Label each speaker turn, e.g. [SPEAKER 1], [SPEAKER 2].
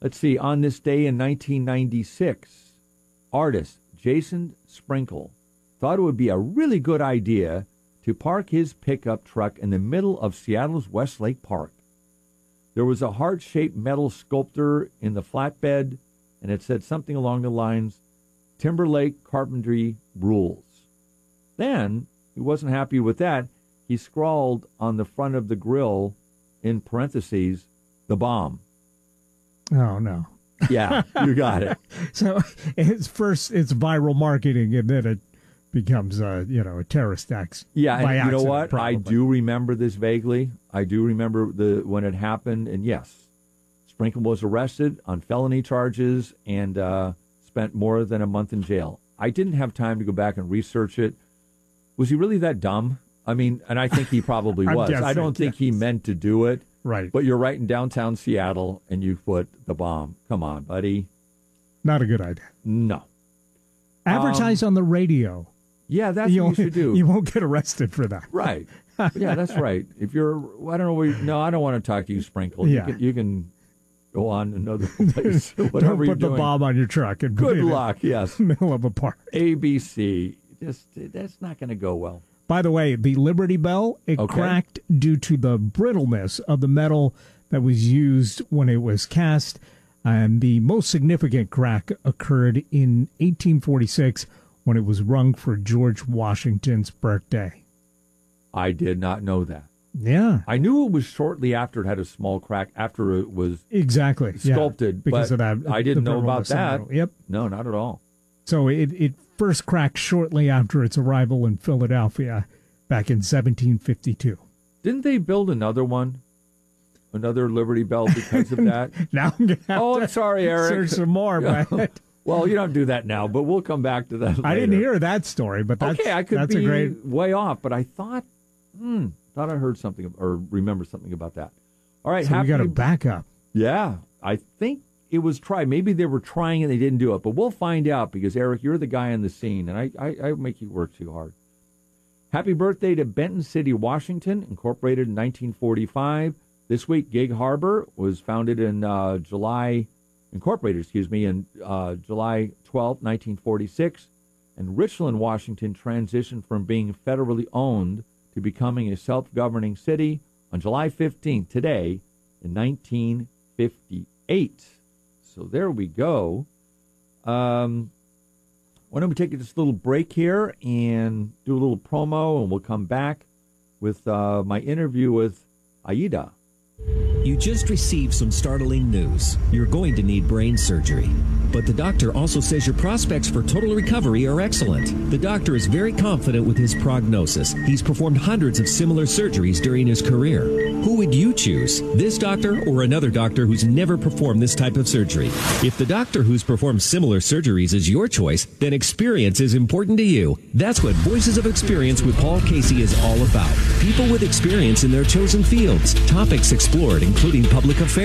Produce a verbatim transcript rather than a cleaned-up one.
[SPEAKER 1] Let's see. On this day in nineteen ninety-six, artist Jason Sprinkle thought it would be a really good idea to park his pickup truck in the middle of Seattle's Westlake Park. There was a heart-shaped metal sculpture in the flatbed, and it said something along the lines, Timberlake Carpentry Rules. Then, he wasn't happy with that. He scrawled on the front of the grill, in parentheses, the bomb.
[SPEAKER 2] Oh, no.
[SPEAKER 1] Yeah, you got it.
[SPEAKER 2] So it's first it's viral marketing, and then it becomes a you know a terrorist act.
[SPEAKER 1] Yeah, and
[SPEAKER 2] by
[SPEAKER 1] you know
[SPEAKER 2] accident,
[SPEAKER 1] what?
[SPEAKER 2] probably.
[SPEAKER 1] I do remember this vaguely. I do remember the when it happened, and yes, Sprinkle was arrested on felony charges and uh, spent more than a month in jail. I didn't have time to go back and research it. Was he really that dumb? I mean, and I think he probably was.
[SPEAKER 2] guessing,
[SPEAKER 1] I don't think
[SPEAKER 2] yes.
[SPEAKER 1] he meant to do it.
[SPEAKER 2] Right.
[SPEAKER 1] But you're right in downtown Seattle, and you put the bomb. Come on, buddy.
[SPEAKER 2] Not a good idea.
[SPEAKER 1] No.
[SPEAKER 2] Advertise
[SPEAKER 1] Um,
[SPEAKER 2] on the radio.
[SPEAKER 1] Yeah, that's
[SPEAKER 2] you
[SPEAKER 1] what you should do.
[SPEAKER 2] You won't get arrested for that.
[SPEAKER 1] Right. Yeah, that's right. If you're, I don't know where you, no, I don't want to talk to you, Sprinkle.
[SPEAKER 2] Yeah.
[SPEAKER 1] You can, you can go on another place. Whatever
[SPEAKER 2] Don't
[SPEAKER 1] you're
[SPEAKER 2] put the
[SPEAKER 1] doing.
[SPEAKER 2] bomb on your truck and put
[SPEAKER 1] Good
[SPEAKER 2] it
[SPEAKER 1] luck, yes.
[SPEAKER 2] in the middle of a park.
[SPEAKER 1] A B C. Just, that's not going to go well.
[SPEAKER 2] By the way, the Liberty Bell, it
[SPEAKER 1] Okay.
[SPEAKER 2] cracked due to the brittleness of the metal that was used when it was cast. And the most significant crack occurred in eighteen forty-six when it was rung for George Washington's birthday.
[SPEAKER 1] I did not know that.
[SPEAKER 2] Yeah.
[SPEAKER 1] I knew it was shortly after it had a small crack, after it was
[SPEAKER 2] Exactly. yeah,
[SPEAKER 1] sculpted.
[SPEAKER 2] because
[SPEAKER 1] but
[SPEAKER 2] of that.
[SPEAKER 1] I didn't
[SPEAKER 2] the
[SPEAKER 1] know about
[SPEAKER 2] brittleness of the
[SPEAKER 1] that.
[SPEAKER 2] metal. Yep.
[SPEAKER 1] No, not at all.
[SPEAKER 2] So it, it first cracked shortly after its arrival in Philadelphia back in seventeen fifty-two.
[SPEAKER 1] Didn't they build another one? Another Liberty Bell because of that?
[SPEAKER 2] Now I'm going to have
[SPEAKER 1] Oh,
[SPEAKER 2] to
[SPEAKER 1] I'm sorry, Eric.
[SPEAKER 2] search some more. But
[SPEAKER 1] Well, you don't do that now, but we'll come back to that later.
[SPEAKER 2] I didn't hear that story, but that's,
[SPEAKER 1] okay, I could
[SPEAKER 2] that's
[SPEAKER 1] be
[SPEAKER 2] a great...
[SPEAKER 1] way off, but I thought, hmm, thought I heard something or remember something about that. All right,
[SPEAKER 2] So we
[SPEAKER 1] happy
[SPEAKER 2] got to
[SPEAKER 1] to-
[SPEAKER 2] back up.
[SPEAKER 1] Yeah, I think it was tried. Maybe they were trying and they didn't do it, but we'll find out because, Eric, you're the guy on the scene, and I, I, I make you work too hard. Happy birthday to Benton City, Washington, incorporated in nineteen forty-five. This week, Gig Harbor was founded in uh, July, incorporated, excuse me, in uh, July twelfth, nineteen forty-six. And Richland, Washington, transitioned from being federally owned to becoming a self-governing city on July fifteenth, today, in nineteen fifty-eight. So there we go. Um, why don't we take just a little break here and do a little promo, and we'll come back with uh, my interview with Aida.
[SPEAKER 3] You just received some startling news. You're going to need brain surgery. But the doctor also says your prospects for total recovery are excellent. The doctor is very confident with his prognosis. He's performed hundreds of similar surgeries during his career. Who would you choose? This doctor or another doctor who's never performed this type of surgery? If the doctor who's performed similar surgeries is your choice, then experience is important to you. That's what Voices of Experience with Paul Casey is all about. People with experience in their chosen fields. Topics explored, including public affairs.